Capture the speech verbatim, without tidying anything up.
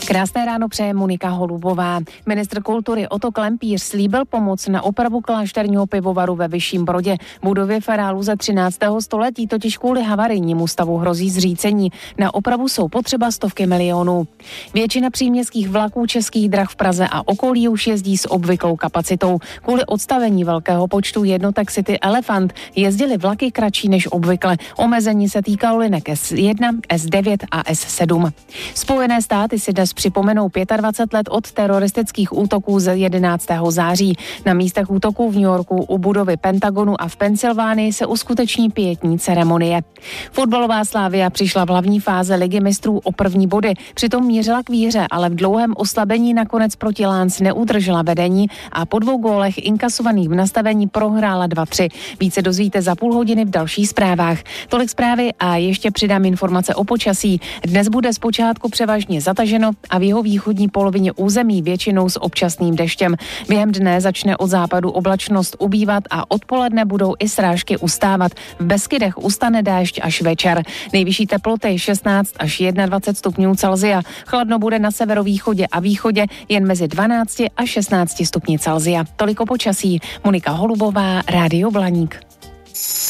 Krásné ráno přeje Monika Holubová. Ministr kultury Otto Klempíř slíbil pomoc na opravu klášterního pivovaru ve Vyšším Brodě. Budově farálu ze třináctého století totiž kvůli havarijnímu stavu hrozí zřícení. Na opravu jsou potřeba stovky milionů. Většina příměstských vlaků Českých drah v Praze a okolí už jezdí s obvyklou kapacitou. Kvůli odstavení velkého počtu jednotek City Elefant jezdily vlaky kratší než obvykle. Omezení se týkalo linek S jedna, S devět a S sedm. Spojené státy si dnes připomenou dvacet pět let od teroristických útoků z jedenáctého září. Na místech útoků v New Yorku, u budovy Pentagonu a v Pensylvánii se uskuteční pietní ceremonie. Fotbalová Slavia přišla v hlavní fáze Ligy mistrů o první body. Přitom mířila k výhře, ale v dlouhém oslabení nakonec proti Lens neudržela vedení a po dvou gólech inkasovaných v nastavení prohrála dva tři. Více dozvíte za půl hodiny v dalších zprávách. Tolik zprávy a ještě přidám informace o počasí. Dnes bude zpočátku převážně zataženo a v jeho východní polovině území většinou s občasným deštěm. Během dne začne od západu oblačnost ubývat a odpoledne budou i srážky ustávat. V Beskydech ustane déšť až večer. Nejvyšší teploty šestnáct až dvacet jedna stupňů Celsia. Chladno bude na severovýchodě a východě jen mezi dvanáct a šestnáct stupni Celsia. Toliko počasí. Monika Holubová, Rádio Blaník.